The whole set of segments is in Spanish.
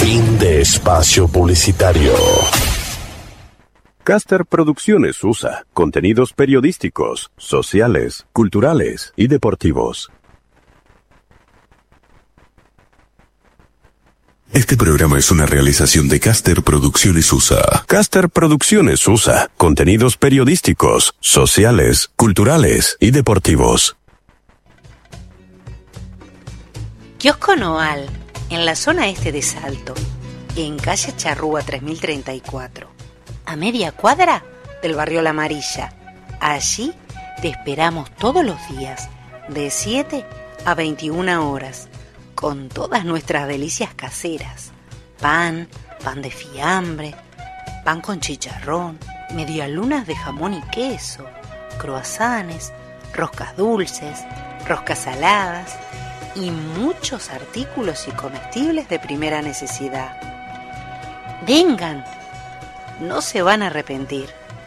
Fin de espacio publicitario. Caster Producciones USA, contenidos periodísticos, sociales, culturales y deportivos. Este programa es una realización de Caster Producciones USA. Caster Producciones USA, contenidos periodísticos, sociales, culturales y deportivos. Kiosco Noal, en la zona este de Salto, en calle Charrúa 3034, a media cuadra del barrio La Amarilla. Allí te esperamos todos los días, de 7 a 21 horas, con todas nuestras delicias caseras: pan de fiambre, pan con chicharrón, medialunas de jamón y queso, croissants, roscas dulces, roscas saladas y muchos artículos y comestibles de primera necesidad. Vengan, no se van a arrepentir.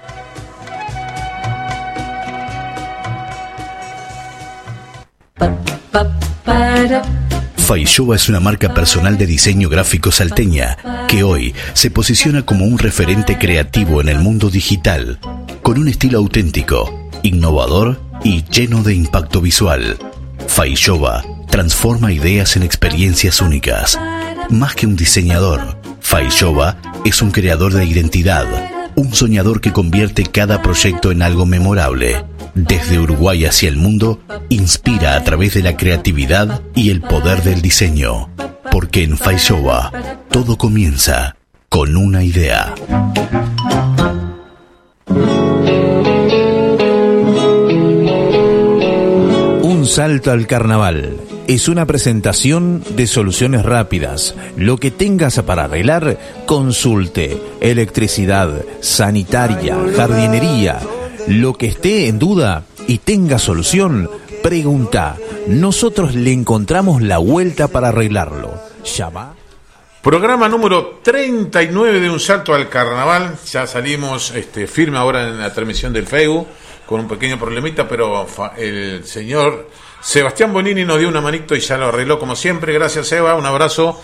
Faishoba es una marca personal de diseño gráfico salteña que hoy se posiciona como un referente creativo en el mundo digital, con un estilo auténtico, innovador y lleno de impacto visual. Faishoba transforma ideas en experiencias únicas. Más que un diseñador, Faishoba es un creador de identidad, un soñador que convierte cada proyecto en algo memorable. Desde Uruguay hacia el mundo, inspira a través de la creatividad y el poder del diseño. Porque en Faishoba todo comienza con una idea. Un salto al carnaval. Es una presentación de soluciones rápidas. Lo que tengas para arreglar, consulte. Electricidad, sanitaria, jardinería. Lo que esté en duda y tenga solución, pregunta. Nosotros le encontramos la vuelta para arreglarlo. Llama. Programa número 39 de Un Salto al Carnaval. Ya salimos firme ahora en la transmisión del Facebook, con un pequeño problemita, pero el señor Sebastián Bonini nos dio una manito y ya lo arregló como siempre. Gracias, Seba, un abrazo.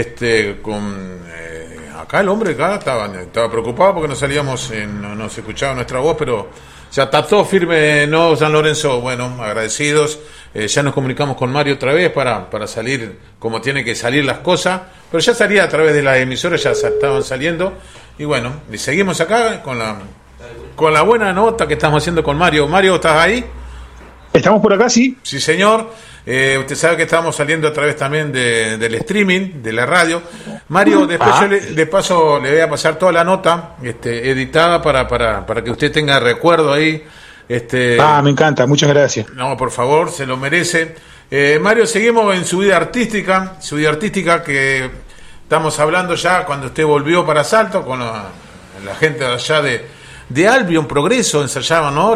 Acá el hombre estaba preocupado porque no salíamos, no se escuchaba nuestra voz, pero ya está todo firme, ¿no, San Lorenzo? Bueno, agradecidos. Ya nos comunicamos con Mario otra vez para salir como tiene que salir las cosas, pero ya salía a través de las emisoras, ya estaban saliendo. Y bueno, y seguimos acá con la buena nota que estamos haciendo con Mario. Mario, ¿estás ahí? ¿Estamos por acá, sí? Sí, señor. Usted sabe que estamos saliendo a través también del streaming, de la radio. Mario, después yo de paso le voy a pasar toda la nota editada para que usted tenga recuerdo ahí. Me encanta, muchas gracias. No, por favor, se lo merece. Mario, seguimos en su vida artística que estamos hablando ya cuando usted volvió para Salto con la gente de allá de Albion Progreso, ensayaban, ¿no?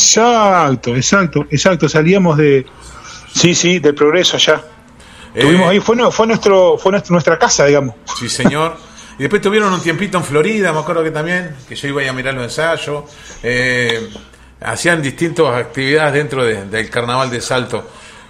Exacto, salíamos de... Sí, del Progreso allá. Estuvimos ahí, fue nuestra casa, digamos. Sí, señor. Y después tuvieron un tiempito en Florida, me acuerdo que yo iba a mirar los ensayos. Hacían distintas actividades dentro del Carnaval de Salto.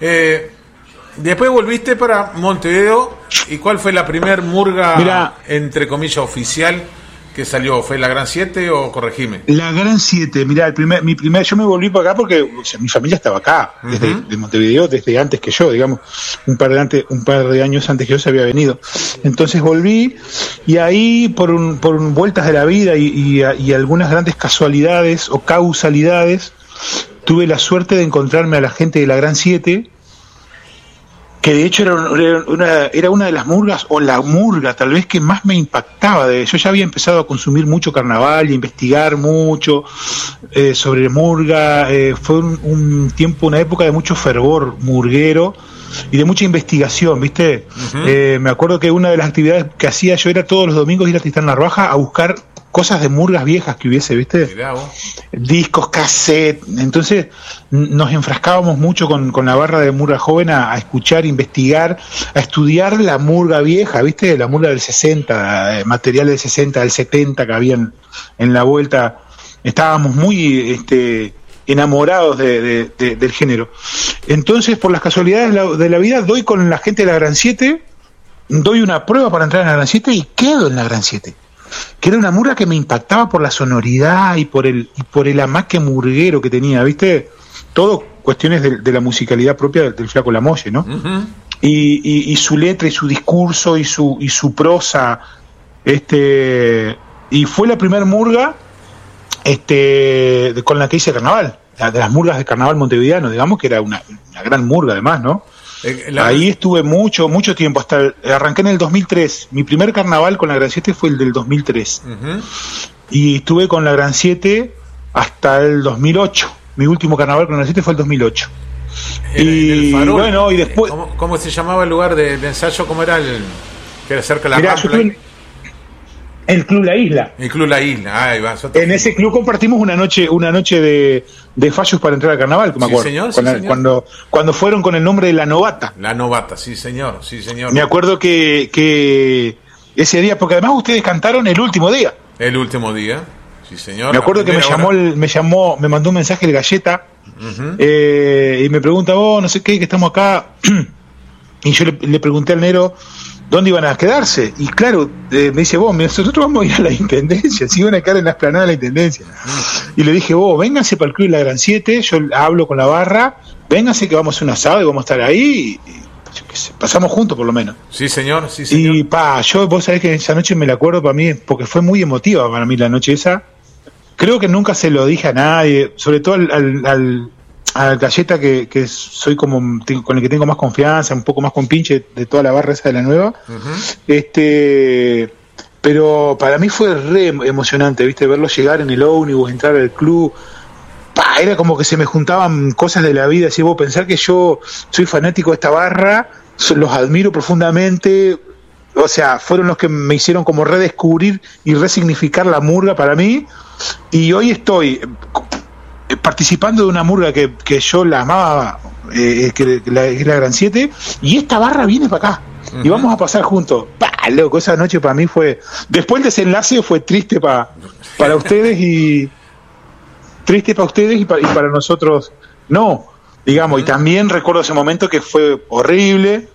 Después volviste para Montevideo. ¿Y cuál fue la primer murga, entre comillas, oficial que salió? ¿Fue la Gran 7 o corregime? La Gran 7, mirá, yo me volví para acá porque mi familia estaba acá, de Montevideo, desde antes que yo, digamos, un par de años antes que yo se había venido. Entonces volví, y ahí por vueltas de la vida y algunas grandes casualidades o causalidades, tuve la suerte de encontrarme a la gente de la Gran 7, que de hecho era una de las murgas, o la murga tal vez que más me impactaba. Yo ya había empezado a consumir mucho carnaval y a investigar mucho sobre murga. Fue un tiempo, una época de mucho fervor murguero y de mucha investigación, ¿viste? Me acuerdo que una de las actividades que hacía yo era todos los domingos ir a Tristán Narvaja a buscar cosas de murgas viejas que hubiese, ¿viste? Discos, cassette. Entonces nos enfrascábamos mucho con la barra de murga joven a escuchar, investigar, a estudiar la murga vieja, ¿viste? La murga del 60, material del 60, del 70 que habían en la vuelta. Estábamos muy enamorados del género. Entonces, por las casualidades de la vida, doy con la gente de la Gran 7 doy una prueba para entrar en la Gran 7 y quedo en la Gran 7. Que era una murga que me impactaba por la sonoridad y por el amaque murguero que tenía, ¿viste? Todo cuestiones de la musicalidad propia del Flaco Lamolle, ¿no? Uh-huh. Y su letra y su discurso y su prosa, y fue la primer murga con la que hice carnaval, de las murgas de carnaval montevideano, digamos que era una gran murga además, ¿no? Ahí estuve mucho tiempo, arranqué en el 2003, mi primer carnaval con la Gran 7 fue el del 2003, uh-huh. Y estuve con la Gran 7 hasta el 2008, mi último carnaval con la Gran 7 fue el 2008. El Farol. Bueno, y después... ¿Cómo se llamaba el lugar de ensayo? ¿Cómo era que era cerca de la Rambla? El Club La Isla. El Club La Isla, ahí va. En ese club compartimos una noche de fallos para entrar al carnaval, que me acuerdo. Señor, señor. Cuando fueron con el nombre de La Novata. La Novata, sí señor. Me acuerdo que ese día, porque además ustedes cantaron el último día. El último día, sí señor. Me acuerdo que me mandó un mensaje el Galleta, uh-huh. Y me pregunta, no sé qué, que estamos acá. Y yo le pregunté al Nero dónde iban a quedarse, y claro, me dice, nosotros vamos a ir a la Intendencia, si iban a quedar en la explanada de la Intendencia. Y le dije, vénganse para el Club de la Gran 7, yo hablo con la barra, vénganse que vamos a un asado y vamos a estar ahí, y yo qué sé, pasamos juntos por lo menos. Sí señor. Y vos sabés que esa noche me la acuerdo para mí, porque fue muy emotiva para mí la noche esa. Creo que nunca se lo dije a nadie, sobre todo al Galleta, que soy con el que tengo más confianza, un poco más compinche de toda la barra esa de la nueva. Uh-huh. Pero para mí fue re emocionante, ¿viste? Verlo llegar en el ómnibus, entrar al club. Era como que se me juntaban cosas de la vida, así, pensar que yo soy fanático de esta barra, los admiro profundamente, o sea, fueron los que me hicieron como redescubrir y resignificar la murga para mí, y hoy estoy participando de una murga que yo la amaba, que es la Gran 7, y esta barra viene para acá, uh-huh. Y vamos a pasar juntos. Loco, esa noche para mí fue, después el desenlace fue triste para ustedes y para nosotros no, digamos, uh-huh. Y también recuerdo ese momento que fue horrible,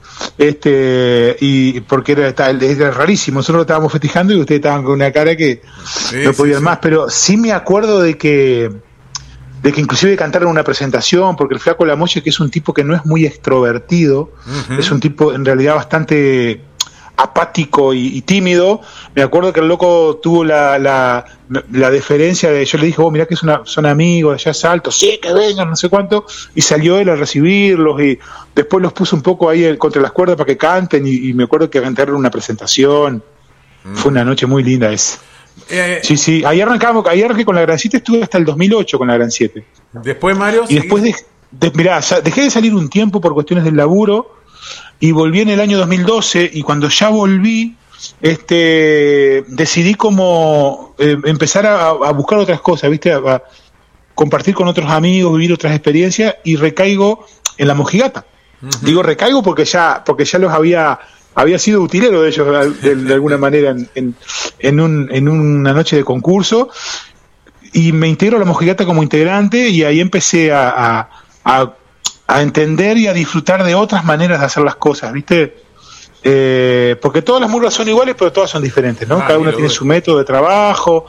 y porque era rarísimo, nosotros lo estábamos festejando y ustedes estaban con una cara que no podían más, pero sí me acuerdo de que inclusive cantaron una presentación, porque el Flaco Lamolle, que es un tipo que no es muy extrovertido, uh-huh. Es un tipo en realidad bastante apático y tímido. Me acuerdo que el loco tuvo la deferencia de, yo le dije, mirá que son amigos de allá Salto, sí, que vengan, no sé cuánto, y salió él a recibirlos, y después los puso un poco ahí contra las cuerdas para que canten, y me acuerdo que cantaron una presentación. Fue una noche muy linda esa. Sí, ahí arranqué con la Gran 7, estuve hasta el 2008 con la Gran 7. Después, Mario, y después dejé de salir un tiempo por cuestiones del laburo y volví en el año 2012, y cuando ya volví decidí como empezar a buscar otras cosas, ¿viste? A compartir con otros amigos, vivir otras experiencias, y recaigo en la mojigata. Uh-huh. Digo recaigo porque ya los había sido utilero de ellos de alguna manera en una noche de concurso, y me integro a la mojigata como integrante, y ahí empecé a entender y a disfrutar de otras maneras de hacer las cosas, ¿viste? Porque todas las murgas son iguales, pero todas son diferentes, ¿no? Cada una tiene su método de trabajo,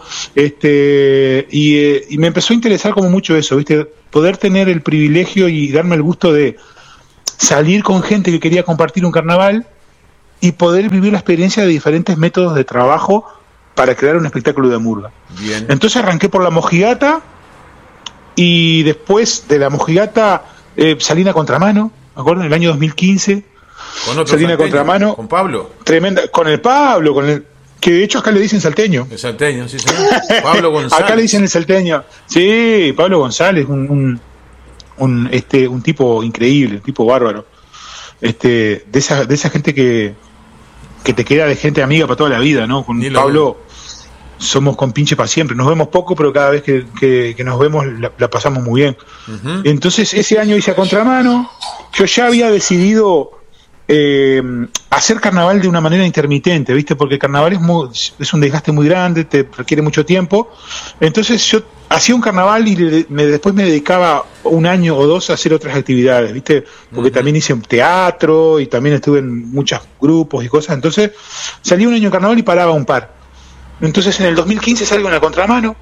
y me empezó a interesar como mucho eso, ¿viste? Poder tener el privilegio y darme el gusto de salir con gente que quería compartir un carnaval y poder vivir la experiencia de diferentes métodos de trabajo para crear un espectáculo de murga. Bien. Entonces arranqué por la mojigata, y después de la mojigata salí a Contramano, me acuerdo, en el año 2015. ¿Con otro salí a Contramano? ¿Con Pablo? Tremenda, con el Pablo, que de hecho acá le dicen salteño. El salteño, sí señor. Pablo González. Acá le dicen el salteño. Sí, Pablo González, un tipo increíble, un tipo bárbaro. De esa gente que te queda de gente amiga para toda la vida, ¿no? Con Pablo somos compinches para siempre, nos vemos poco, pero cada vez que nos vemos la pasamos muy bien. Uh-huh. Entonces ese año hice a Contramano, yo ya había decidido hacer carnaval de una manera intermitente, ¿viste? Porque el carnaval es un desgaste muy grande, te requiere mucho tiempo. Entonces yo hacía un carnaval y después me dedicaba 1 año o 2 a hacer otras actividades, ¿viste? Porque también hice teatro y también estuve en muchos grupos y cosas. Entonces salía 1 año de carnaval y paraba un par. Entonces en el 2015 salgo en la contramano,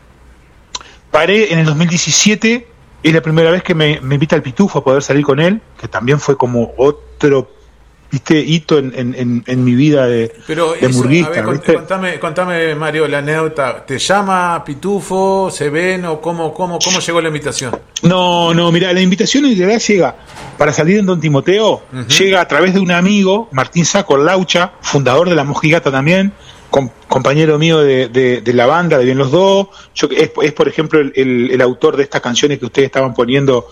paré en el 2017, es la primera vez que me invita el Pitufo a poder salir con él, que también fue como otro, ¿viste?, hito en mi vida de murguista. A ver, contame, Mario, la anécdota. ¿Te llama Pitufo? ¿Se ven? ¿O cómo llegó la invitación? No, mirá, la invitación en realidad llega para salir en Don Timoteo, llega a través de un amigo, Martín Saco Laucha, fundador de La Mojigata también, compañero mío de la banda de Bien los Dos. Es por ejemplo el autor de estas canciones que ustedes estaban poniendo,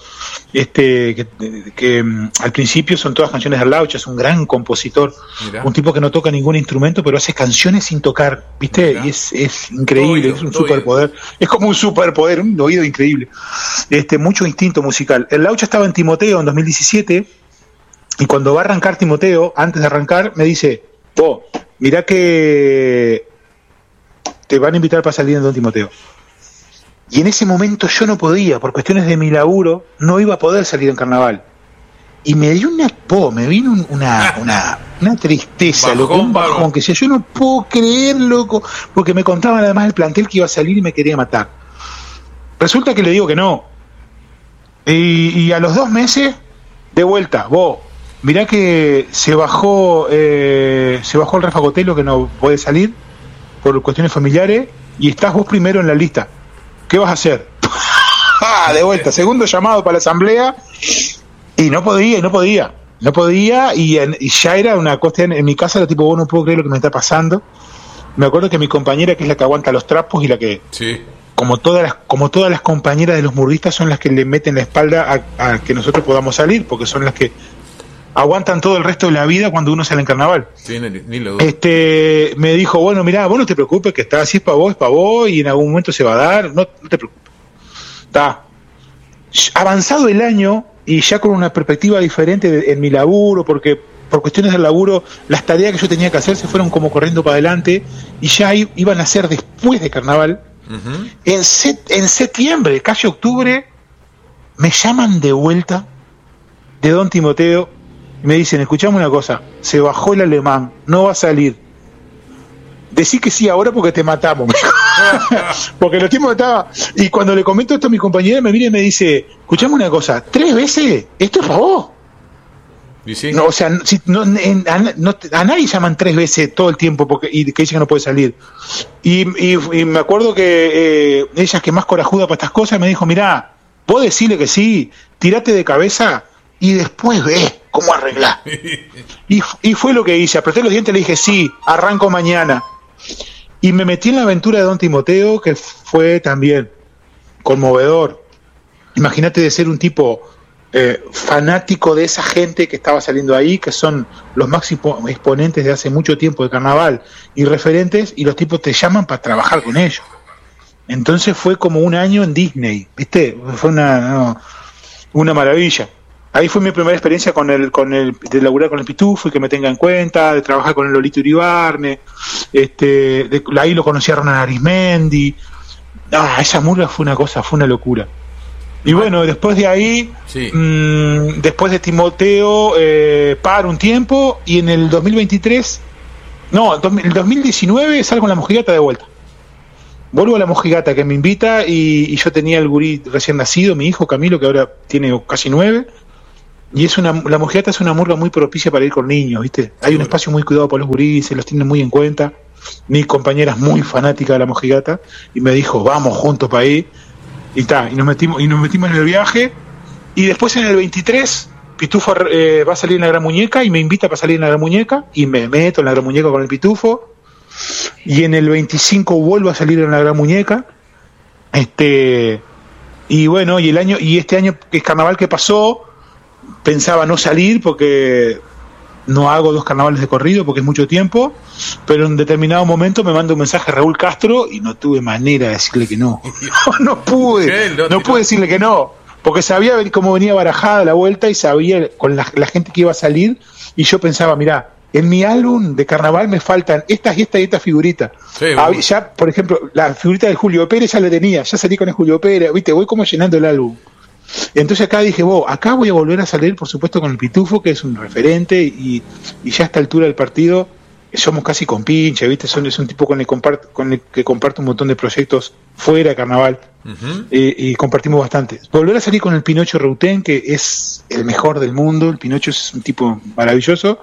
que al principio son todas canciones de Laucha. Es un gran compositor. Mirá. Un tipo que no toca ningún instrumento pero hace canciones sin tocar, ¿viste? Mirá. Y es increíble, es un superpoder, es como un superpoder, un oído increíble, mucho instinto musical. El Laucha estaba en Timoteo en 2017 y cuando va a arrancar Timoteo, antes de arrancar me dice: mirá que te van a invitar para salir en Don Timoteo. Y en ese momento yo no podía, por cuestiones de mi laburo, no iba a poder salir en carnaval. Y me dio me vino una tristeza, loco, un bajón, que yo no puedo creer, loco, porque me contaban además el plantel que iba a salir y me quería matar. Resulta que le digo que no. Y a los 2 meses, de vuelta, mirá que se bajó el Rafa Cotelo, que no puede salir por cuestiones familiares, y estás vos primero en la lista. ¿Qué vas a hacer? De vuelta, segundo llamado para la asamblea, y no podía, y ya era una cuestión en mi casa, era tipo, vos no puedo creer lo que me está pasando. Me acuerdo que mi compañera, que es la que aguanta los trapos y la que, sí, como todas las compañeras de los murguistas, son las que le meten la espalda a que nosotros podamos salir, porque son las que aguantan todo el resto de la vida cuando uno sale en carnaval. Sí, ni lo dudo. Me dijo: bueno, mirá, vos no te preocupes, que está así, es para vos, y en algún momento se va a dar, no te preocupes. Está avanzado el año y ya con una perspectiva diferente en mi laburo, porque por cuestiones del laburo las tareas que yo tenía que hacer se fueron como corriendo para adelante y ya iban a ser después de carnaval. En septiembre, casi octubre, me llaman de vuelta de Don Timoteo. Me dicen: escuchame una cosa, se bajó el alemán, no va a salir. Decí que sí ahora porque te matamos. Porque los tiempos estaba. Y cuando le comento esto a mi compañera, me mira y me dice: escuchame una cosa, 3 veces, esto es para vos. ¿Y sí? No, o sea, a nadie llaman 3 veces todo el tiempo y que dice que no puede salir. Y me acuerdo que ella, que es más corajuda para estas cosas, me dijo: mirá, vos decirle que sí, tirate de cabeza y después ves cómo arreglás. Y fue lo que hice. Apreté los dientes y le dije: sí, arranco mañana. Y me metí en la aventura de Don Timoteo, que fue también conmovedor. Imagínate de ser un tipo fanático de esa gente que estaba saliendo ahí, que son los máximos exponentes de hace mucho tiempo de carnaval y referentes, y los tipos te llaman para trabajar con ellos. Entonces fue como un año en Disney, ¿viste? Fue una maravilla. Ahí fue mi primera experiencia de laburar con el Pitufo y que me tenga en cuenta, de trabajar con el Lolito Iribarne, ahí lo conocí a Ronan Arismendi. Esa murga fue una locura. Y bueno, después de ahí, sí, después de Timoteo, paro un tiempo y en el 2023, el 2019 salgo en La Mojigata de vuelta. Vuelvo a La Mojigata, que me invita, y yo tenía el gurí recién nacido, mi hijo Camilo, que ahora tiene casi 9. Y La Mojigata es una murga muy propicia para ir con niños, ¿viste? Hay un espacio muy cuidado por los guríes, se los tienen muy en cuenta. Mi compañera es muy fanática de La Mojigata y me dijo: vamos juntos para ahí. Y nos metimos en el viaje. Y después en el 23 Pitufo va a salir en La Gran Muñeca y me invita para salir en La Gran Muñeca y me meto en La Gran Muñeca con el Pitufo. Y en el 25 vuelvo a salir en La Gran Muñeca. Y bueno, y este año, que es carnaval que pasó, pensaba no salir porque no hago 2 carnavales de corrido porque es mucho tiempo, pero en determinado momento me manda un mensaje Raúl Castro y no tuve manera de decirle que no. No pude decirle que no, porque sabía cómo venía barajada la vuelta y sabía con la gente que iba a salir y yo pensaba, mirá, en mi álbum de carnaval me faltan estas y estas figuritas. Sí, bueno. Ya, por ejemplo, la figurita de Julio Pérez ya la tenía, ya salí con el Julio Pérez, viste, voy como llenando el álbum. Entonces acá dije, acá voy a volver a salir, por supuesto, con el Pitufo, que es un referente, y ya a esta altura del partido somos casi compinche, ¿viste? Es un tipo con el que comparto un montón de proyectos fuera de carnaval, y compartimos bastante. Volver a salir con el Pinocho Reutén, que es el mejor del mundo, el Pinocho es un tipo maravilloso.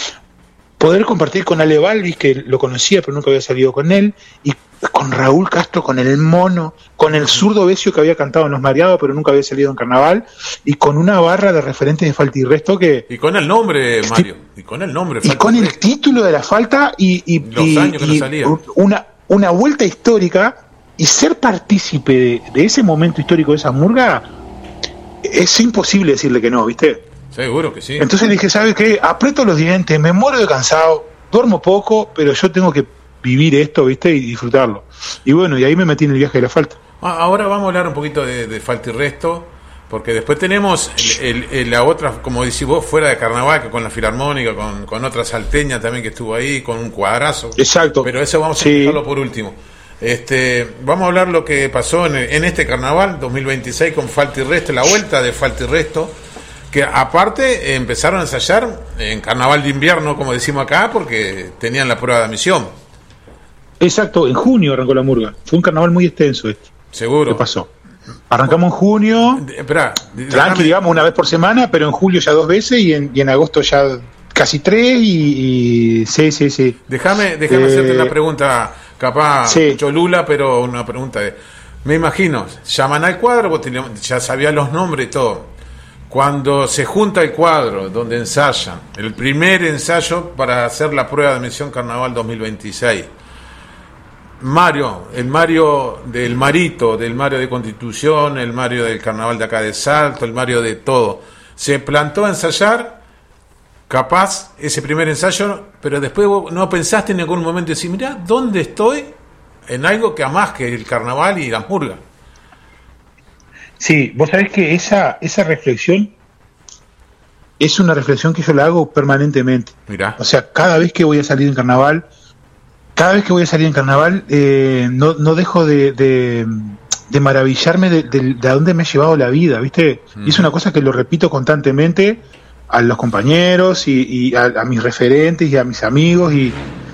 Poder compartir con Ale Balvis, que lo conocía pero nunca había salido con él, y con Raúl Castro, con el Mono, con el Zurdo Besio, que había cantado en Los Mareados pero nunca había salido en carnaval, y con una barra de referentes de Falta y Resto que... Y con el nombre, Mario, y con el nombre. Y con el título de la Falta y los años que no salía. Una vuelta histórica, y ser partícipe de ese momento histórico de esa murga, es imposible decirle que no, ¿viste? Seguro que sí. Entonces dije, ¿sabes qué? Aprieto los dientes, me muero de cansado, duermo poco, pero yo tengo que vivir esto, ¿viste? Y disfrutarlo. Y bueno, y ahí me metí en el viaje de la Falta. Ahora vamos a hablar un poquito de Falta y Resto, porque después tenemos la otra, como decís vos, fuera de carnaval, que con la Filarmónica, con otra salteña también que estuvo ahí, con un cuadrazo. Exacto. Pero eso vamos a dejarlo por último. Vamos a hablar lo que pasó en este carnaval 2026 con Falta y Resto, la vuelta de Falta y Resto, que aparte empezaron a ensayar en carnaval de invierno, como decimos acá, porque tenían la prueba de admisión. Exacto, en junio arrancó la murga. Fue un carnaval muy extenso este. Seguro. ¿Qué pasó? Arrancamos en junio, tranqui, digamos, una vez por semana, pero en julio ya 2 veces y en agosto ya casi 3 y sí. Déjame hacerte una pregunta, capaz Cholula, pero una pregunta me imagino, llaman al cuadro, vos ya sabías los nombres y todo. Cuando se junta el cuadro donde ensayan, el primer ensayo para hacer la prueba de admisión Carnaval 2026, el Mario del Marito, del Mario de Constitución, el Mario del Carnaval de acá de Salto, el Mario de todo, se plantó a ensayar, capaz, ese primer ensayo, pero después vos no pensaste en algún momento decir, mirá, ¿dónde estoy? En algo que amás que el carnaval y las murgas. Sí, vos sabés que esa reflexión es una reflexión que yo la hago permanentemente. Mirá. O sea, cada vez que voy a salir en carnaval, no dejo de maravillarme de a dónde me ha llevado la vida, ¿viste? Y es una cosa que lo repito constantemente a los compañeros y a mis referentes y a mis amigos y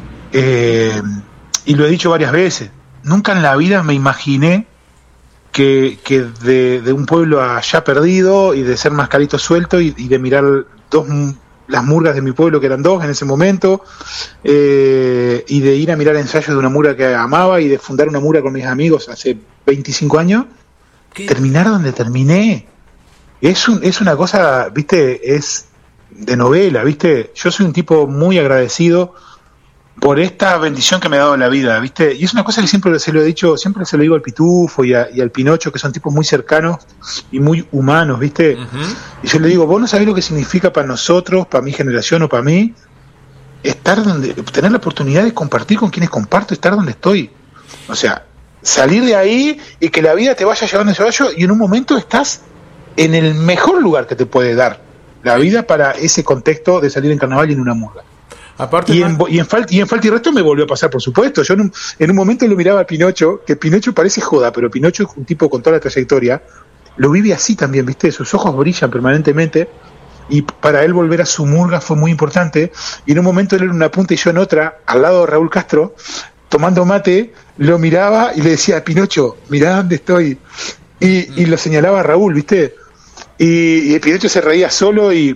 lo he dicho varias veces. Nunca en la vida me imaginé que de un pueblo allá perdido y de ser mascarito suelto y de mirar las murgas de mi pueblo, que eran 2 en ese momento, y de ir a mirar ensayos de una murga que amaba y de fundar una murga con mis amigos hace 25 años, terminar donde terminé. Es una cosa, ¿viste? Es de novela, ¿viste? Yo soy un tipo muy agradecido por esta bendición que me ha dado la vida, ¿viste? Y es una cosa que siempre se lo he dicho, siempre se lo digo al Pitufo y al Pinocho, que son tipos muy cercanos y muy humanos, ¿viste? Y yo le digo, vos no sabés lo que significa para nosotros, para mi generación o para mí, tener la oportunidad de compartir con quienes comparto, estar donde estoy. O sea, salir de ahí y que la vida te vaya llevando ese vaya y en un momento estás en el mejor lugar que te puede dar la vida para ese contexto de salir en carnaval y en una murga. Aparte, y en Falta y Resto me volvió a pasar, por supuesto. Yo en un momento lo miraba a Pinocho, que Pinocho parece joda, pero Pinocho es un tipo con toda la trayectoria, lo vive así también, ¿viste? Sus ojos brillan permanentemente, y para él volver a su murga fue muy importante, y en un momento él en una punta y yo en otra, al lado de Raúl Castro, tomando mate, lo miraba y le decía, Pinocho, mirá dónde estoy, y lo señalaba a Raúl, ¿viste? Y Pinocho se reía solo y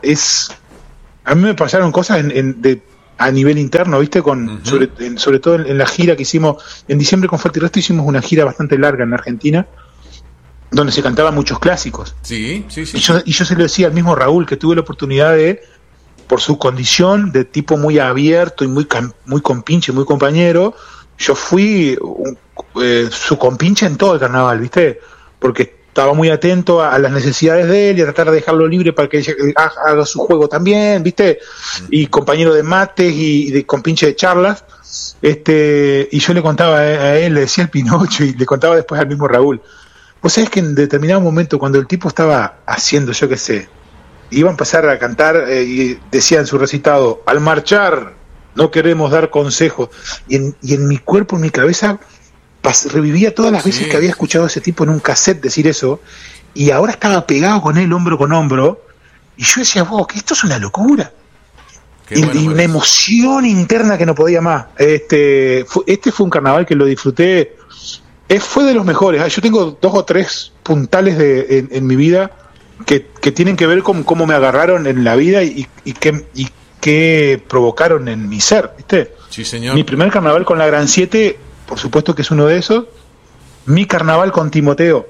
a mí me pasaron cosas a nivel interno, ¿viste? Sobre todo en la gira que hicimos en diciembre con Falta y Resto, hicimos una gira bastante larga en Argentina, donde se cantaban muchos clásicos. Sí. Y yo se lo decía al mismo Raúl, que tuve la oportunidad por su condición de tipo muy abierto y muy compinche, muy compañero, yo fui su compinche en todo el carnaval, ¿viste? Porque estaba muy atento a las necesidades de él y a tratar de dejarlo libre para que haga su juego también, ¿viste? Y compañero de mates y de compinche de charlas. Y yo le contaba a él, le decía al Pinocho y le contaba después al mismo Raúl. Vos sabés que en determinado momento, cuando el tipo estaba haciendo, yo qué sé, iba a empezar a cantar y decía en su recitado, al marchar no queremos dar consejos, y en mi cuerpo, en mi cabeza, revivía todas las veces que había escuchado a ese tipo en un cassette decir eso, y ahora estaba pegado con él hombro con hombro, y yo decía, que esto es una locura. Y una emoción interna que no podía más. Este fue un carnaval que lo disfruté, fue de los mejores. Yo tengo 2 o 3 puntales en mi vida que tienen que ver con cómo me agarraron en la vida y qué provocaron en mi ser, ¿viste? Sí, señor. Mi primer carnaval con la Gran 7, por supuesto que es uno de esos. Mi carnaval con Timoteo,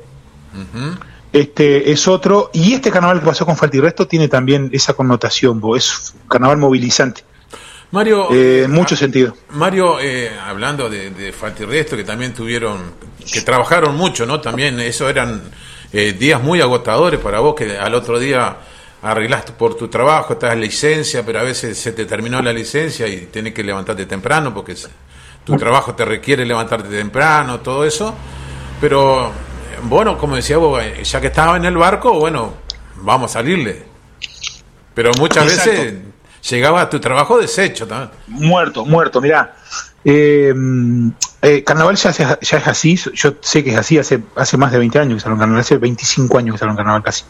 es otro. Y este carnaval que pasó con Falta y Resto tiene también esa connotación, es un carnaval movilizante. Mario, en mucho sentido. Mario, hablando de Falta y Resto, que también que trabajaron mucho, ¿no? También eso eran días muy agotadores para vos, que al otro día arreglaste por tu trabajo, estás en licencia, pero a veces se te terminó la licencia y tenés que levantarte temprano porque tu trabajo te requiere levantarte temprano, todo eso. Pero, bueno, como decía vos, ya que estabas en el barco, bueno, vamos a salirle. Pero muchas veces llegaba a tu trabajo deshecho también. Muerto, mirá. Carnaval ya es así, yo sé que es así, hace más de 20 años que salgo en carnaval, hace 25 años que salgo en carnaval casi.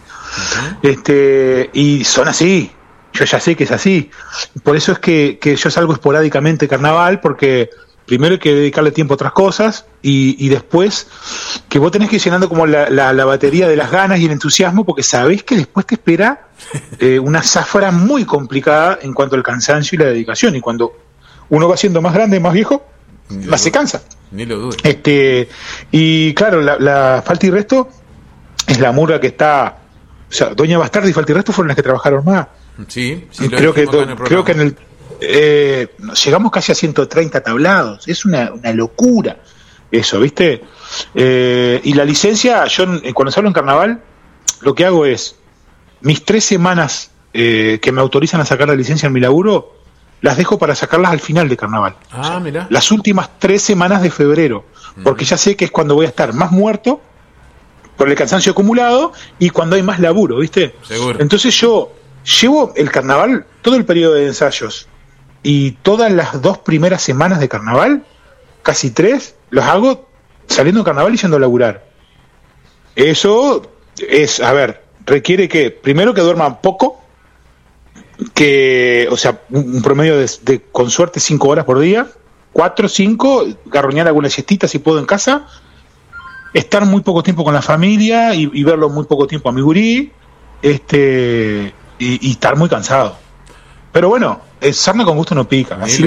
Y son así, yo ya sé que es así. Por eso es que yo salgo esporádicamente carnaval, porque primero hay que dedicarle tiempo a otras cosas y después que vos tenés que ir llenando como la batería de las ganas y el entusiasmo, porque sabés que después te espera una zafra muy complicada en cuanto al cansancio y la dedicación, y cuando uno va siendo más grande, más viejo, más se cansa. Ni lo dudo. Y claro, la Falta y Resto es la murga que está, o sea, Doña Bastarda y Falta y Resto fueron las que trabajaron más. Sí, creo que en el llegamos casi a 130 tablados. Es una locura eso, ¿viste? Y la licencia, yo cuando salgo en carnaval, lo que hago es mis 3 semanas que me autorizan a sacar la licencia en mi laburo, las dejo para sacarlas al final de carnaval. Mirá. Las últimas 3 semanas de febrero, porque ya sé que es cuando voy a estar más muerto por el cansancio acumulado y cuando hay más laburo, ¿viste? Seguro. Entonces yo llevo el carnaval, todo el periodo de ensayos y todas las 2 primeras semanas de carnaval, casi 3, los hago saliendo de carnaval y yendo a laburar. Eso es, requiere que primero que duerman poco, o sea, un promedio de con suerte 5 horas por día, 4, 5, garroñar alguna siestita si puedo en casa, estar muy poco tiempo con la familia y verlo muy poco tiempo a mi gurí, y estar muy cansado. Pero bueno, sarna con gusto no pica, así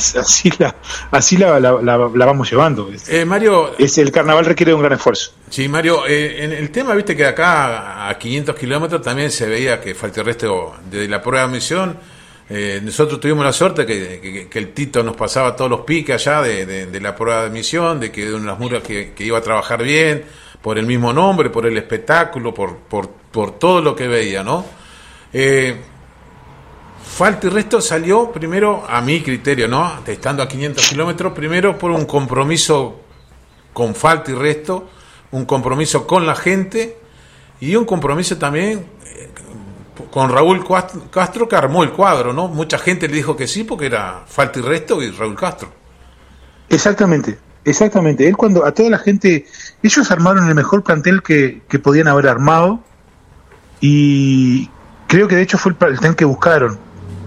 la vamos llevando. Mario, el carnaval requiere un gran esfuerzo. Sí, Mario, en el tema, viste que acá a 500 kilómetros también se veía que Falta y Resto de la prueba de admisión. Nosotros tuvimos la suerte que el Tito nos pasaba todos los piques allá de la prueba de admisión, de que de unas murgas que iba a trabajar bien, por el mismo nombre, por el espectáculo, por todo lo que veía, ¿no? Falta y Resto salió primero, a mi criterio, ¿no? Estando a 500 kilómetros, primero por un compromiso con Falta y Resto, un compromiso con la gente y un compromiso también con Raúl Castro, que armó el cuadro, ¿no? Mucha gente le dijo que sí porque era Falta y Resto y Raúl Castro. Exactamente. Él a toda la gente, ellos armaron el mejor plantel que podían haber armado, y creo que de hecho fue el plantel que buscaron.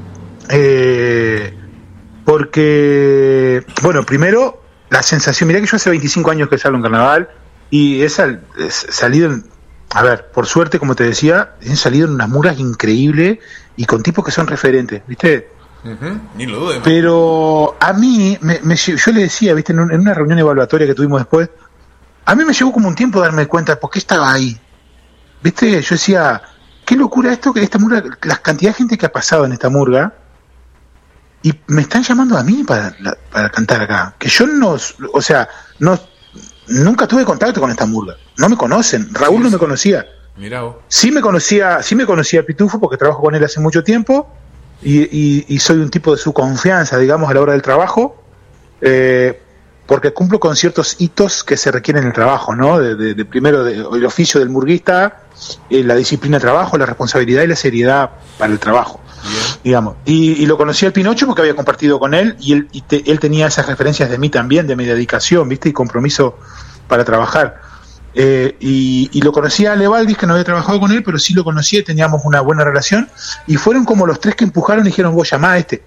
Porque, bueno, primero, la sensación, mirá que yo hace 25 años que salgo en carnaval, y he salido por suerte, como te decía, he salido en unas murgas increíbles y con tipos que son referentes, ¿viste? Ni lo dudes. Pero a mí, yo le decía, ¿viste? En una reunión evaluatoria que tuvimos después, a mí me llevó como un tiempo darme cuenta de por qué estaba ahí, ¿viste? Yo decía, qué locura esto, que esta murga, la cantidad de gente que ha pasado en esta murga, y me están llamando a mí para cantar acá, que yo nunca tuve contacto con esta murga, no me conocen, Raúl no me conocía. Mirá vos. Sí me conocía Pitufo, porque trabajo con él hace mucho tiempo, y soy un tipo de su confianza, digamos, a la hora del trabajo, porque cumplo con ciertos hitos que se requieren en el trabajo, ¿no? De primero, el oficio del murguista, la disciplina de trabajo, la responsabilidad y la seriedad para el trabajo, digamos. Y lo conocí al Pinocho porque había compartido con él, y él tenía esas referencias de mí también, de mi dedicación, ¿viste? Y compromiso para trabajar. Y lo conocía a Levaldis, que no había trabajado con él, pero sí lo conocía y teníamos una buena relación, y fueron como los tres que empujaron y dijeron, vos llamá a este.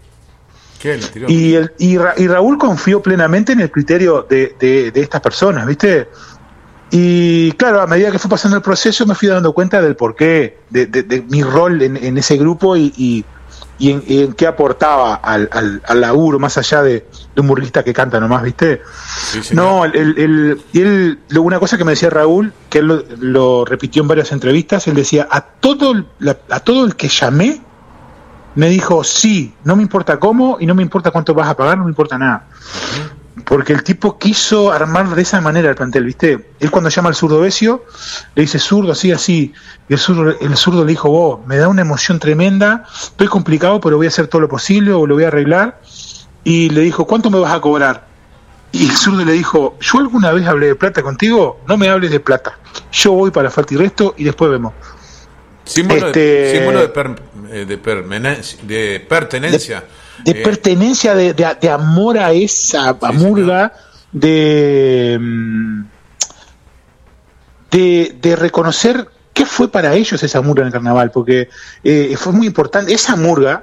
Y Raúl confió plenamente en el criterio de estas personas, ¿viste? Y claro, a medida que fue pasando el proceso me fui dando cuenta del porqué, de mi rol en ese grupo y en qué aportaba al laburo, más allá de un murguista que canta nomás, ¿viste? Sí, no, una cosa que me decía Raúl, que él lo repitió en varias entrevistas, él decía, a todo el que llamé, me dijo, sí, no me importa cómo y no me importa cuánto vas a pagar, no me importa nada. Porque el tipo quiso armar de esa manera el plantel, ¿viste? Él cuando llama al zurdo Besio, le dice, zurdo, así, y el zurdo le dijo, vos, me da una emoción tremenda, estoy complicado, pero voy a hacer todo lo posible, o lo voy a arreglar, y le dijo, ¿cuánto me vas a cobrar? Y el zurdo le dijo, yo alguna vez hablé de plata contigo, no me hables de plata, yo voy para Falta y Resto y después vemos. Símbolo de pertenencia. De pertenencia, de amor a esa murga, de reconocer qué fue para ellos esa murga en el carnaval, porque fue muy importante. Esa murga,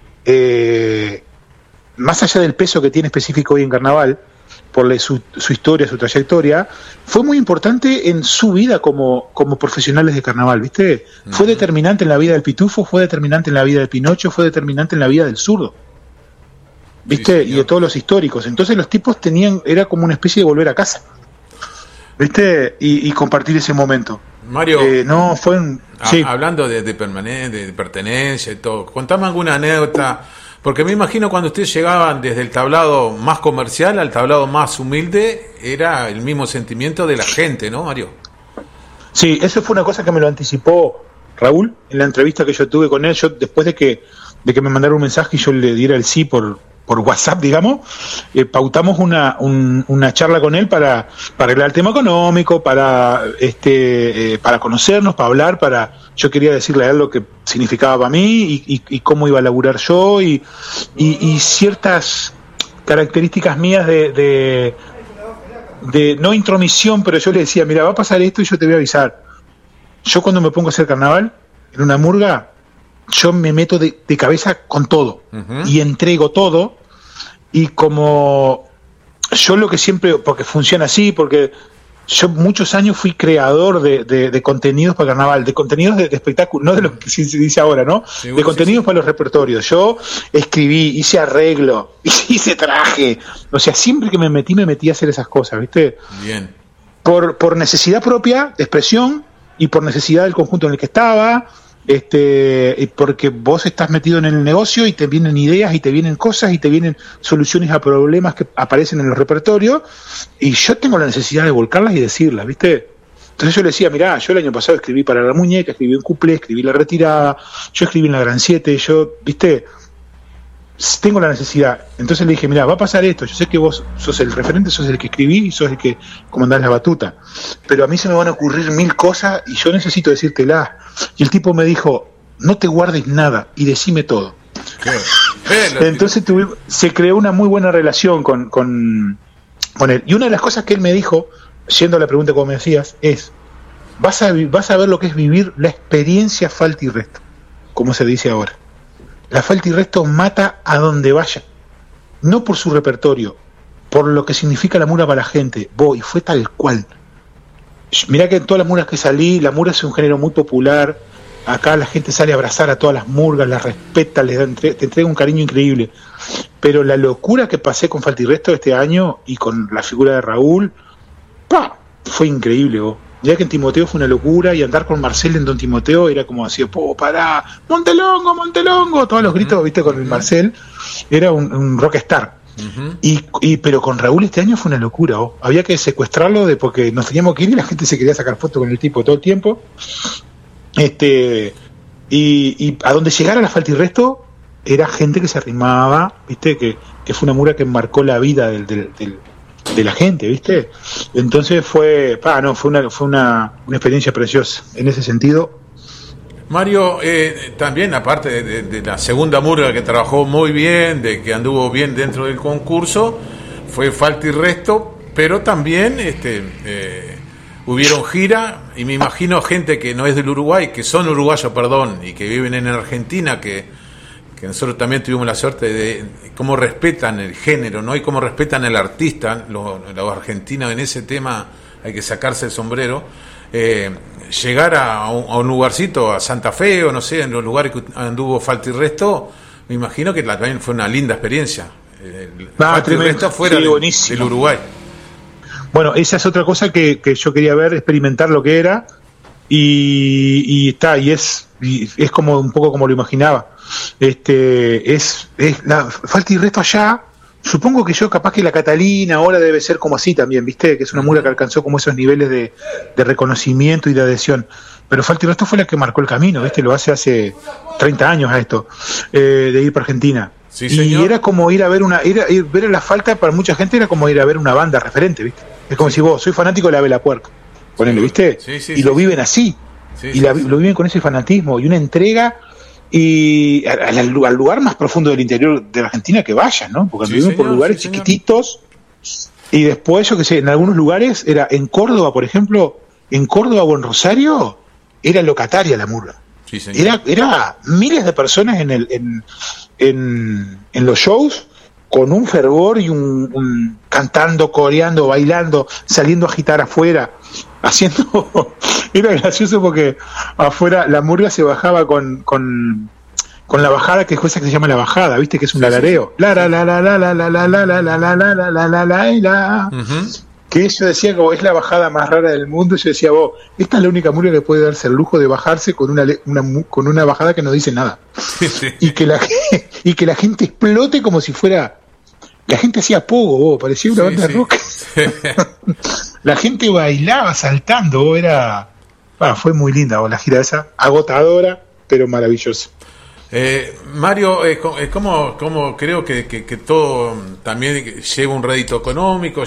más allá del peso que tiene específico hoy en carnaval, por su historia, su trayectoria, fue muy importante en su vida como profesionales de carnaval, ¿viste? Fue determinante en la vida del Pitufo, fue determinante en la vida del Pinocho, fue determinante en la vida del zurdo, ¿viste? Sí, y de todos los históricos. Entonces los tipos era como una especie de volver a casa, ¿viste? Y compartir ese momento. Mario, sí. Hablando de pertenencia y todo, contame alguna anécdota. Porque me imagino cuando ustedes llegaban desde el tablado más comercial al tablado más humilde, era el mismo sentimiento de la gente, ¿no, Mario? Sí, eso fue una cosa que me lo anticipó Raúl en la entrevista que yo tuve con él. Yo, después de que me mandara un mensaje y yo le diera el sí por WhatsApp, digamos, pautamos una charla con él para arreglar el tema económico, para conocernos, para hablar, yo quería decirle a él lo que significaba para mí y cómo iba a laburar yo y ciertas características mías de no intromisión, pero yo le decía, mira, va a pasar esto y yo te voy a avisar. Yo cuando me pongo a hacer carnaval en una murga, yo me meto de cabeza con todo y entrego todo, y como yo lo que siempre, porque funciona así, porque yo muchos años fui creador de contenidos para carnaval, de contenidos de espectáculo, no de lo que se dice ahora, ¿no? Sí, de contenidos para los repertorios. Yo escribí, hice arreglo, hice traje, o sea, siempre que me metí a hacer esas cosas, ¿viste? Bien. Por necesidad propia de expresión y por necesidad del conjunto en el que estaba, porque vos estás metido en el negocio y te vienen ideas y te vienen cosas y te vienen soluciones a problemas que aparecen en el repertorio, y yo tengo la necesidad de volcarlas y decirlas, ¿viste? Entonces yo le decía, mirá, yo el año pasado escribí para La Muñeca, escribí un cuplé, escribí La Retirada, yo escribí en La Gran 7, yo, ¿viste? Tengo la necesidad. Entonces le dije, mirá, va a pasar esto, yo sé que vos sos el referente, sos el que escribí y sos el que comandás la batuta, pero a mí se me van a ocurrir 1000 cosas y yo necesito decírtelas. Y el tipo me dijo, no te guardes nada y decime todo. Entonces se creó una muy buena relación con él. Y una de las cosas que él me dijo, yendo a la pregunta como me hacías, es, vas a ver lo que es vivir la experiencia Falta y Resto, como se dice ahora. La Falta y Resto mata a donde vaya, no por su repertorio, por lo que significa la murga para la gente. Y fue tal cual. Mirá que en todas las murgas que salí, la murga es un género muy popular. Acá la gente sale a abrazar a todas las murgas, las respeta, te entrega un cariño increíble. Pero la locura que pasé con Falta y Resto este año y con la figura de Raúl, fue increíble, Ya que en Timoteo fue una locura, y andar con Marcel en Don Timoteo era como así, pará, Montelongo, todos los gritos, viste, con el Marcel, era un rockstar. Pero con Raúl este año fue una locura, había que secuestrarlo porque nos teníamos que ir y la gente se quería sacar fotos con el tipo todo el tiempo. Y a donde llegara la Falta y Resto era gente que se arrimaba, viste, que fue una murga que marcó la vida del de la gente, ¿viste? Entonces fue una experiencia preciosa en ese sentido. Mario, también aparte de la segunda murga que trabajó muy bien, de que anduvo bien dentro del concurso, fue Falta y Resto, pero también hubieron gira, y me imagino gente que no es del Uruguay, que son uruguayos, perdón, y que viven en Argentina, que nosotros también tuvimos la suerte de cómo respetan el género, ¿no? Y cómo respetan el artista. Los argentinos en ese tema hay que sacarse el sombrero. Llegar a un lugarcito, a Santa Fe, o no sé, en los lugares que anduvo Falta y Resto, me imagino que también fue una linda experiencia. Falta y Resto fuera del Uruguay. Bueno, esa es otra cosa que yo quería ver, experimentar lo que era, y es como un poco como lo imaginaba. Es la Falta y Resto allá. Supongo que yo, capaz que la Catalina ahora debe ser como así también, ¿viste? Que es una murga que alcanzó como esos niveles de reconocimiento y de adhesión. Pero Falta y Resto fue la que marcó el camino, ¿viste? Lo hace 30 años a esto, de ir para Argentina. Sí, y señor. era como ir a ver ver a La Falta, para mucha gente era como ir a ver una banda referente, ¿viste? Es como si vos, soy fanático de la Vela Puerca, ponele, ¿viste? Y lo viven así, lo viven con ese fanatismo y una entrega. Y al lugar más profundo del interior de la Argentina que vayan, ¿no? Porque vivimos por lugares chiquititos, y después, yo que sé, en algunos lugares, en Córdoba, por ejemplo, en Córdoba o en Rosario, era locataria la murga. Sí, señor. Era miles de personas en los shows, con un fervor y un cantando, coreando, bailando, saliendo a agitar afuera, haciendo. Era gracioso porque afuera la murga se bajaba con la bajada, que es cosa que se llama la bajada, ¿viste? Que es un lalareo. La la la la la la la la la la la la la la la la la. Que yo decía, como es la bajada más rara del mundo, yo decía, esta es la única murga que puede darse el lujo de bajarse con una bajada que no dice nada. Y que la gente explote como si fuera. La gente hacía pogo, parecía una banda de rock. La gente bailaba saltando, fue muy linda la gira esa, agotadora, pero maravillosa. Mario, como creo que todo también lleva un rédito económico,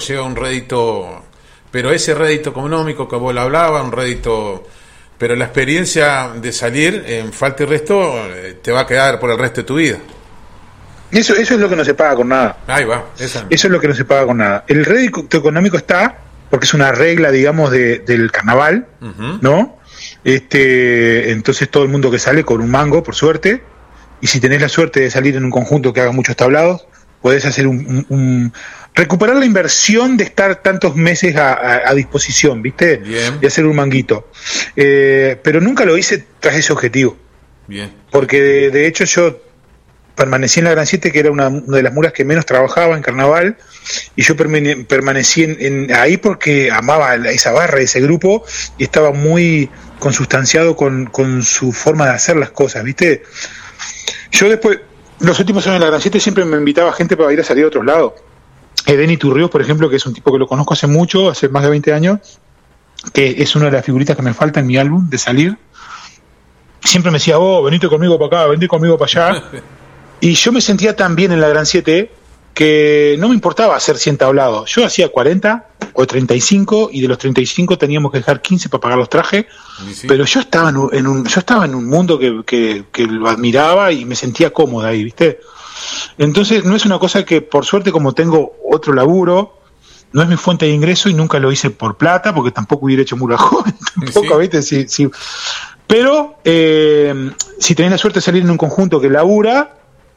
pero ese rédito económico que vos le hablabas, un rédito, pero la experiencia de salir en Falta y Resto te va a quedar por el resto de tu vida. Eso es lo que no se paga con nada. Ahí va. Eso es lo que no se paga con nada. El rédito económico está, porque es una regla, digamos, del carnaval, ¿no? Entonces todo el mundo que sale con un mango, por suerte, y si tenés la suerte de salir en un conjunto que haga muchos tablados, podés hacer recuperar la inversión de estar tantos meses a disposición, ¿viste? Bien. Y hacer un manguito. Pero nunca lo hice tras ese objetivo. Bien. Porque de hecho yo permanecí en la Gran 7, que era una de las muras que menos trabajaba en carnaval, y yo permanecí ahí porque amaba esa barra, ese grupo, y estaba muy consustanciado con su forma de hacer las cosas, ¿viste? Yo después, los últimos años en la Gran 7, siempre me invitaba gente para ir a salir a otros lados. Denny Turrios, por ejemplo, que es un tipo que lo conozco hace mucho, hace más de 20 años, que es una de las figuritas que me falta en mi álbum de salir. Siempre me decía, venite conmigo para acá, venite conmigo para allá. Y yo me sentía tan bien en la Gran 7 que no me importaba hacer 100 tablados. Yo hacía 40 o 35, y de los 35 teníamos que dejar 15 para pagar los trajes. Sí. Pero yo estaba en un mundo que lo admiraba y me sentía cómoda ahí, ¿viste? Entonces no es una cosa que, por suerte, como tengo otro laburo, no es mi fuente de ingreso, y nunca lo hice por plata, porque tampoco hubiera hecho murga joven, tampoco, ¿viste? Sí. Pero si tenés la suerte de salir en un conjunto que labura,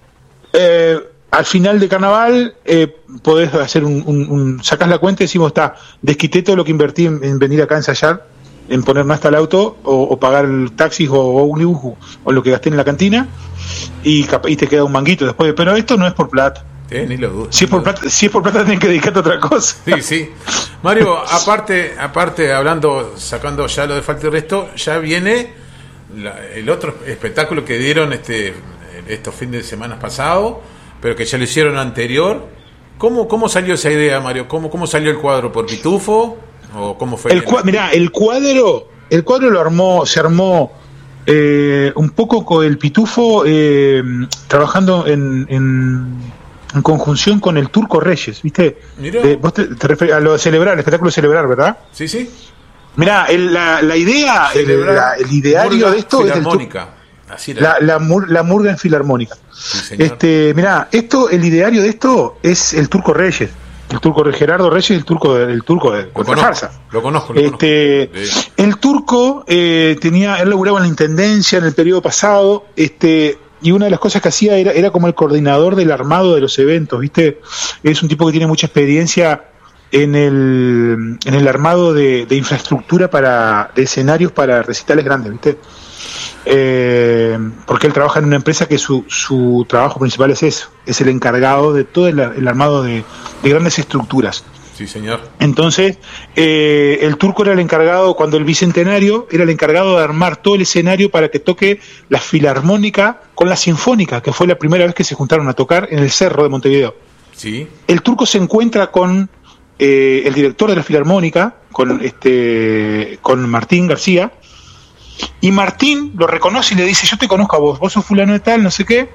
al final de carnaval podés hacer sacás la cuenta y decimos, desquité todo lo que invertí en venir acá a ensayar, en ponerme hasta el auto, o pagar el taxi o un dibujo, o lo que gasté en la cantina, y te queda un manguito después. Pero esto no es por plata. Ni lo dudo. Si es por plata tenés que dedicarte a otra cosa. Sí. Mario, aparte sacando ya lo de Falta y Resto, ya viene el otro espectáculo que dieron estos fines de semana pasados, pero que ya lo hicieron anterior. ¿Cómo salió esa idea, Mario? ¿Cómo salió el cuadro? ¿Por Pitufo? ¿O cómo fue? Mirá, el cuadro se armó un poco con el Pitufo, trabajando en en conjunción con el Turco Reyes, ¿viste? Vos te referís a lo de celebrar, el espectáculo de celebrar, ¿verdad? Sí, sí. Mirá, la idea, el ideario de esto filarmónica. es la murga en filarmónica. Sí, mirá, el ideario de esto es el Turco Reyes. El turco Gerardo Reyes, el turco de Contrafarsa. Lo conozco. El turco él laburaba en la intendencia en el periodo pasado, y una de las cosas que hacía era como el coordinador del armado de los eventos, ¿viste? Es un tipo que tiene mucha experiencia en el armado de infraestructura de escenarios para recitales grandes, ¿viste? Porque él trabaja en una empresa que su trabajo principal es eso, es el encargado de todo el armado de grandes estructuras. Sí, señor. Entonces, el turco era el encargado, cuando el bicentenario, era el encargado de armar todo el escenario para que toque la filarmónica con la sinfónica, que fue la primera vez que se juntaron a tocar en el Cerro de Montevideo. Sí. El turco se encuentra con el director de la filarmónica, con Martín García, y Martín lo reconoce y le dice: yo te conozco a vos sos fulano de tal, no sé qué,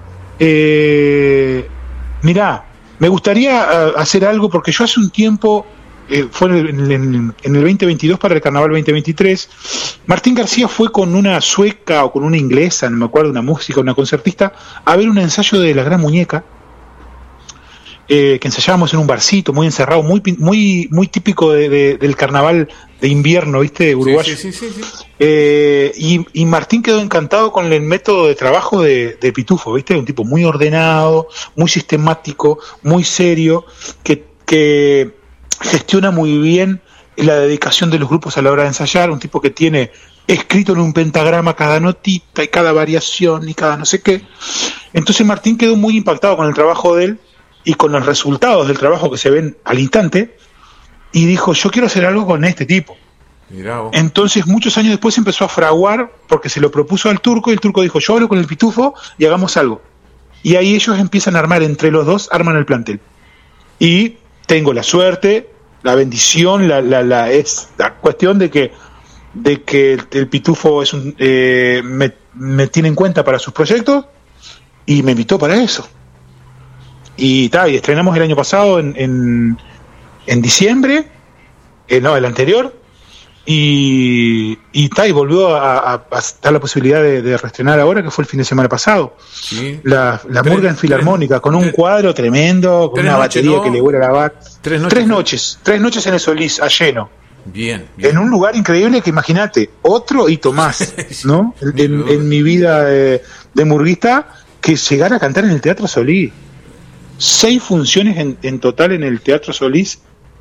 mirá, me gustaría hacer algo, porque yo hace un tiempo, fue en el 2022 para el Carnaval 2023, Martín García fue con una sueca o con una inglesa, no me acuerdo, una música, una concertista, a ver un ensayo de La Gran Muñeca, que ensayábamos en un barcito muy encerrado, muy típico del carnaval de invierno, ¿viste? Uruguayo. Sí. Y Martín quedó encantado con el método de trabajo de Pitufo, ¿viste? Un tipo muy ordenado, muy sistemático, muy serio, que gestiona muy bien la dedicación de los grupos a la hora de ensayar, un tipo que tiene escrito en un pentagrama cada notita y cada variación y cada no sé qué. Entonces Martín quedó muy impactado con el trabajo de él y con los resultados del trabajo que se ven al instante, y dijo: yo quiero hacer algo con este tipo. Entonces muchos años después empezó a fraguar, porque se lo propuso al turco, y el turco dijo: yo hablo con el Pitufo y hagamos algo. Y ahí ellos empiezan a armar, entre los dos arman el plantel. Y tengo la suerte, la bendición, es la cuestión de que el Pitufo me tiene en cuenta para sus proyectos y me invitó para eso. Y estrenamos el año pasado en diciembre, el anterior, y volvió a dar la posibilidad de reestrenar ahora, que fue el fin de semana pasado. Sí. La murga en filarmónica, con un cuadro tremendo, con una batería que le vuela la bat. Tres noches en el Solís, a lleno. Bien. En un lugar increíble que, imagínate, otro hito más, ¿no? en mi vida de murguista, que llegar a cantar en el Teatro Solís. 6 funciones en total en el Teatro Solís,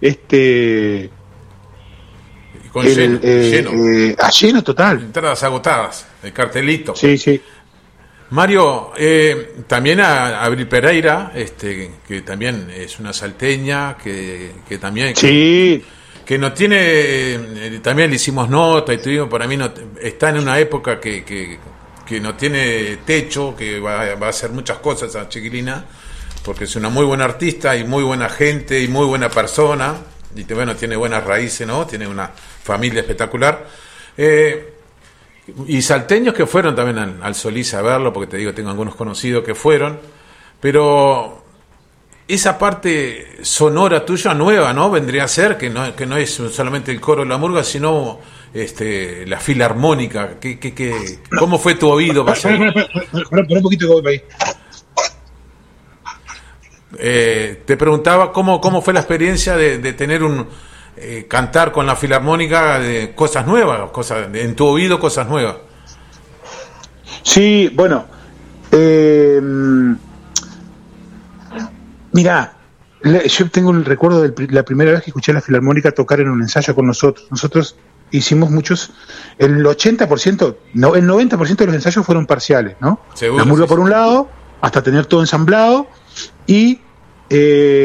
con lleno. A lleno total. Entradas agotadas, el cartelito. Sí. Mario, también a Abril Pereira, que también es una salteña, que también... Sí. Que no tiene, también le hicimos nota y tuvimos, para mí está en una época que no tiene techo, que va a hacer muchas cosas a Chiquilina, porque es una muy buena artista y muy buena gente y muy buena persona, y tiene buenas raíces, ¿no? Tiene una familia espectacular. Y salteños que fueron también al Solís a verlo, porque te digo, tengo algunos conocidos que fueron, pero esa parte sonora tuya nueva, ¿no? Vendría a ser que no es solamente el coro de la murga, sino la filarmónica. ¿Cómo fue tu oído? Espera un poquito que voy para ahí. Te preguntaba cómo fue la experiencia de tener cantar con la filarmónica, de cosas nuevas, en tu oído, cosas nuevas. Sí, bueno, mirá, yo tengo el recuerdo de la primera vez que escuché a la filarmónica tocar en un ensayo con nosotros. Nosotros hicimos muchos, el 80%, no, el 90% de los ensayos fueron parciales, ¿no? Seguro, la murga por un lado, hasta tener todo ensamblado, y